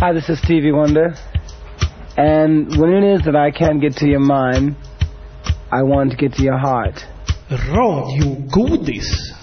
Hi, this is Stevie Wonder. And when it is that I can't get to your mind, I want to get to your heart. Radio Godis.